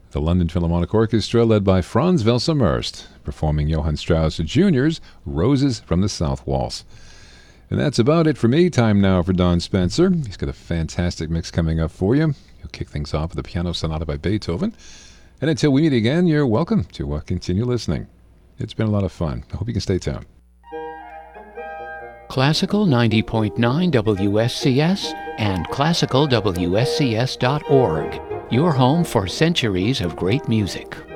The London Philharmonic Orchestra, led by Franz Welser-Möst, performing Johann Strauss Jr.'s Roses from the South Waltz. And that's about it for me. Time now for Don Spencer. He's got a fantastic mix coming up for you. He'll kick things off with a piano sonata by Beethoven. And until we meet again, you're welcome to continue listening. It's been a lot of fun. I hope you can stay tuned. Classical 90.9 WSCS and classicalwscs.org. Your home for centuries of great music.